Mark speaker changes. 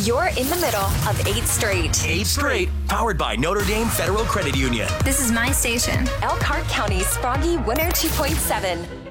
Speaker 1: You're in the middle of 8 Straight.
Speaker 2: 8 Straight, powered by Notre Dame Federal Credit Union.
Speaker 3: This is my station.
Speaker 1: Elkhart County's Froggy 102.7.